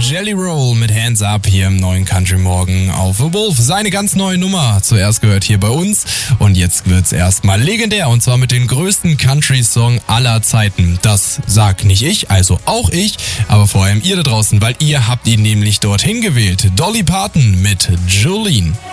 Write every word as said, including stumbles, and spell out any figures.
Jelly Roll mit Hands Up hier im neuen Country Morgen auf The Wolf. Seine ganz neue Nummer. Zuerst gehört hier bei uns und jetzt wird's erstmal legendär und zwar mit dem größten Country-Song aller Zeiten. Das sag nicht ich, also auch ich, aber vor allem ihr da draußen, weil ihr habt ihn nämlich dorthin gewählt. Dolly Parton mit Jolene.